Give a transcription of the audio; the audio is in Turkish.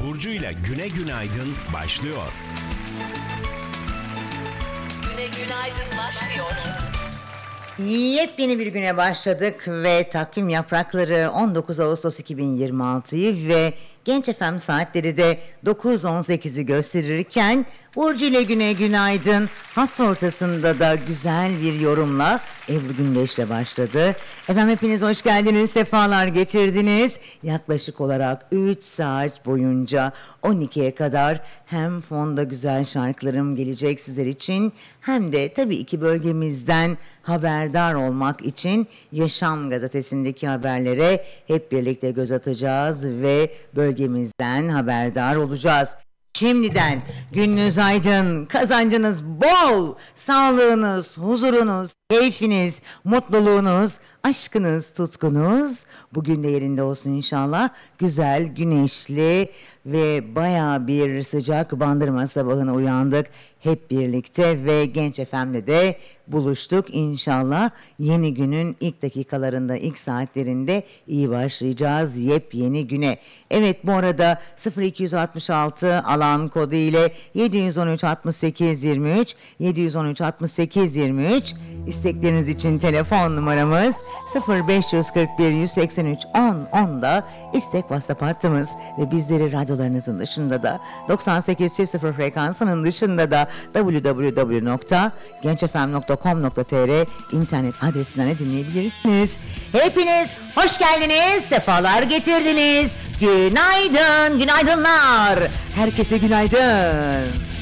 Burcu ile Güne Günaydın başlıyor. Güne günaydın başlıyor. Yepyeni bir güne başladık ve takvim yaprakları 19 Ağustos 2026'yı ve Genç FM saatleri de 9.18'i gösterirken Burcu ile Güne Günaydın hafta ortasında da güzel bir yorumla Ebru Gündeş'le başladı. Efendim hepiniz hoş geldiniz, sefalar getirdiniz. Yaklaşık olarak 3 saat boyunca 12'ye kadar hem fonda güzel şarkılarım gelecek sizler için hem de tabii iki bölgemizden haberdar olmak için Yaşam Gazetesi'ndeki haberlere hep birlikte göz atacağız ve bölgemizden haberdar olacağız. Şimdiden gününüz aydın, kazancınız bol, sağlığınız, huzurunuz, keyfiniz, mutluluğunuz, aşkınız, tutkunuz bugün de yerinde olsun inşallah. Güzel, güneşli ve bayağı bir sıcak Bandırma sabahına uyandık hep birlikte ve Genç FM'le de buluştuk. İnşallah yeni günün ilk dakikalarında, ilk saatlerinde iyi başlayacağız yepyeni güne. Evet, bu arada 0266 alan kodu ile 713 68 23 713 68 23 istekleriniz için telefon numaramız 0541 183 10 10'da istek WhatsApp hattımız ve bizleri radyolarınızın dışında da 98.0 frekansının dışında da www.gençfm.com.tr internet adresinden de dinleyebilirsiniz. Hepiniz hoş geldiniz, sefalar getirdiniz. Günaydın, günaydınlar. Herkese günaydın.